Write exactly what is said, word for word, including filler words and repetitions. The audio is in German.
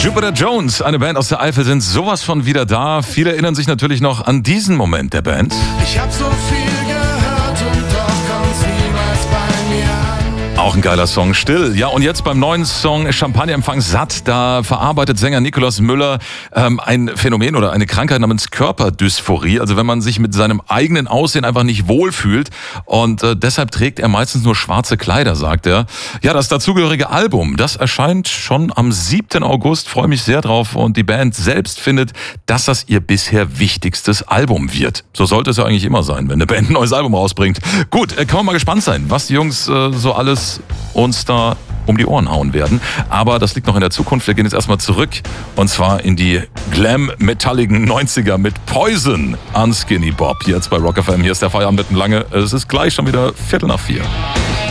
Jupiter Jones, eine Band aus der Eifel, sind sowas von wieder da. Viele erinnern sich natürlich noch an diesen Moment der Band. Ich hab so viel gehört und doch kommt's niemals bei mir an. Auch ein geiler Song, Still. Ja, und jetzt beim neuen Song Champagnerempfang satt, da verarbeitet Sänger Nikolaus Müller ähm, ein Phänomen oder eine Krankheit namens Körperdysphorie. Also wenn man sich mit seinem eigenen Aussehen einfach nicht wohlfühlt. Und äh, deshalb trägt er meistens nur schwarze Kleider, sagt er. Ja, das dazugehörige Album, das erscheint schon am siebten August. Freue mich sehr drauf. Und die Band selbst findet, dass das ihr bisher wichtigstes Album wird. So sollte es ja eigentlich immer sein, wenn eine Band ein neues Album rausbringt. Gut, äh, kann man mal gespannt sein, was die Jungs äh, so alles uns da um die Ohren hauen werden. Aber das liegt noch in der Zukunft. Wir gehen jetzt erstmal zurück. Und zwar in die glam-metalligen neunziger mit Poison an Skinny Bob. Jetzt bei Rock F M. Hier ist der Feierabend mitten lange. Es ist gleich schon wieder Viertel nach vier.